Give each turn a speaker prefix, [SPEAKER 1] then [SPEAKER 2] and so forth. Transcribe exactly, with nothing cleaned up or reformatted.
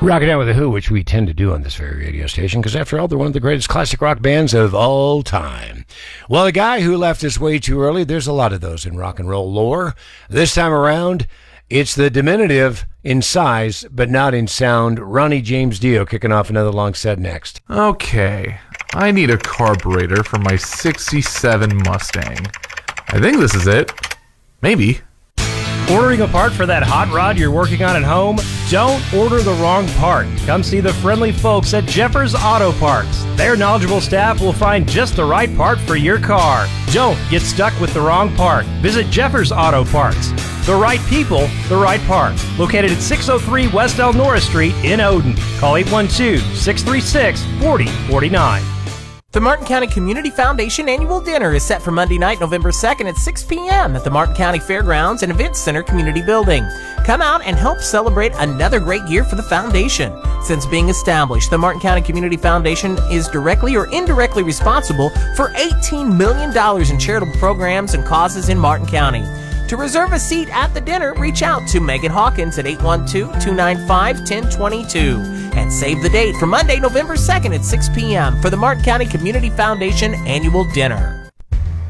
[SPEAKER 1] Rocking out with The Who, which we tend to do on this very radio station, because after all, they're one of the greatest classic rock bands of all time. Well, the guy who left us way too early, there's a lot of those in rock and roll lore. This time around, it's the diminutive in size, but not in sound. Ronnie James Dio kicking off another long set next.
[SPEAKER 2] Okay, I need a carburetor for my sixty-seven Mustang. I think this is it. Maybe.
[SPEAKER 3] Ordering a part for that hot rod you're working on at home? Don't order the wrong part. Come see the friendly folks at Jeffers Auto Parts. Their knowledgeable staff will find just the right part for your car. Don't get stuck with the wrong part. Visit Jeffers Auto Parts. The right people, the right part. Located at six oh three West Elnora Street in Odin. Call eight one two, six three six, four oh four nine.
[SPEAKER 4] The Martin County Community Foundation Annual Dinner is set for Monday night, November second at six p.m. at the Martin County Fairgrounds and Events Center Community Building. Come out and help celebrate another great year for the foundation. Since being established, the Martin County Community Foundation is directly or indirectly responsible for eighteen million dollars in charitable programs and causes in Martin County. To reserve a seat at the dinner, reach out to Megan Hawkins at eight one two, two nine five, one oh two two and save the date for Monday, November second at six p.m. for the Martin County Community Foundation Annual Dinner.